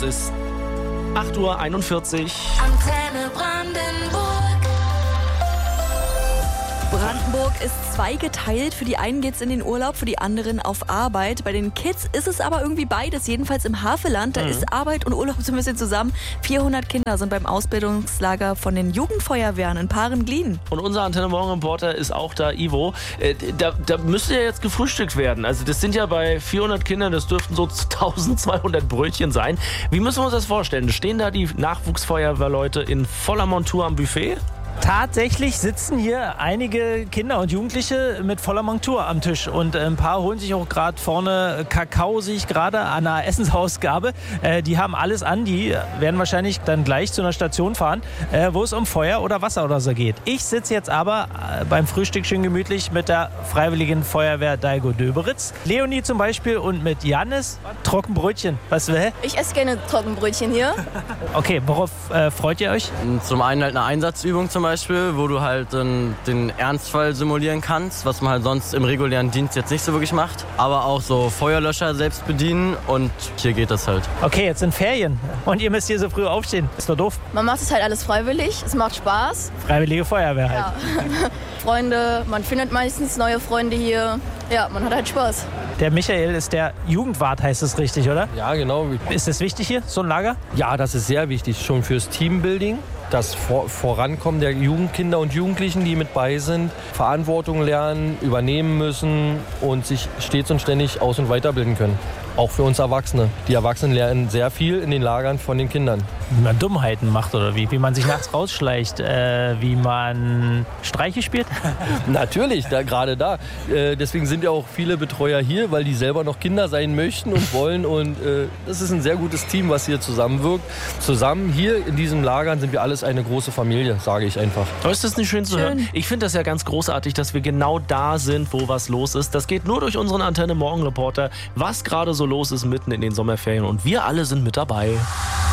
ist 8:41 Uhr. Antenne Brandenburg. Brandenburg ist zweigeteilt. Für die einen geht es in den Urlaub, für die anderen auf Arbeit. Bei den Kids ist es aber irgendwie beides, jedenfalls im Havelland. Da ist Arbeit und Urlaub so ein bisschen zusammen. 400 Kinder sind beim Ausbildungslager von den Jugendfeuerwehren in Paaren-Glien. Und unser Antenne Morgen Reporter ist auch da, Ivo. Da müsste ja jetzt gefrühstückt werden. Also das sind ja bei 400 Kindern, das dürften so 1200 Brötchen sein. Wie müssen wir uns das vorstellen? Stehen da die Nachwuchsfeuerwehrleute in voller Montur am Buffet? Tatsächlich sitzen hier einige Kinder und Jugendliche mit voller Montur am Tisch und ein paar holen sich auch gerade vorne Kakao, sehe ich gerade, an einer Essensausgabe. Die haben alles an, die werden wahrscheinlich dann gleich zu einer Station fahren, wo es um Feuer oder Wasser oder so geht. Ich sitze jetzt aber beim Frühstück schön gemütlich mit der Freiwilligen Feuerwehr Dalgo-Döberitz. Leonie zum Beispiel und mit Jannis Trockenbrötchen. Was will? Ich esse gerne Trockenbrötchen hier. Okay, worauf freut ihr euch? Zum einen halt eine Einsatzübung zum Beispiel, wo du halt den Ernstfall simulieren kannst, was man halt sonst im regulären Dienst jetzt nicht so wirklich macht. Aber auch so Feuerlöscher selbst bedienen und hier geht das halt. Okay, jetzt sind Ferien und ihr müsst hier so früh aufstehen. Ist doch doof. Man macht es halt alles freiwillig, es macht Spaß. Freiwillige Feuerwehr halt. Ja. Freunde, man findet meistens neue Freunde hier. Ja, man hat halt Spaß. Der Michael ist der Jugendwart, heißt es richtig, oder? Ja, genau. Ist das wichtig hier, so ein Lager? Ja, das ist sehr wichtig, schon fürs Teambuilding. Das Vorankommen der Jugendkinder und Jugendlichen, die mit bei sind, Verantwortung lernen, übernehmen müssen und sich stets und ständig aus- und weiterbilden können. Auch für uns Erwachsene. Die Erwachsenen lernen sehr viel in den Lagern von den Kindern. Wie man Dummheiten macht oder wie man sich nachts rausschleicht, wie man Streiche spielt. Natürlich, gerade da. Deswegen sind ja auch viele Betreuer hier, weil die selber noch Kinder sein möchten und wollen. Und das ist ein sehr gutes Team, was hier zusammenwirkt. Zusammen hier in diesen Lagern sind wir alles eine große Familie, sage ich einfach. Aber ist das nicht schön zu hören? Ich finde das ja ganz großartig, dass wir genau da sind, wo was los ist. Das geht nur durch unseren Antenne Morgen Reporter, was gerade so los ist mitten in den Sommerferien. Und wir alle sind mit dabei.